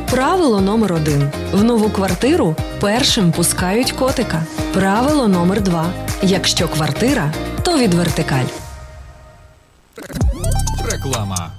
Правило номер 1. В нову квартиру першим пускають котика. Правило номер 2. Якщо квартира, то від вертикаль. Реклама.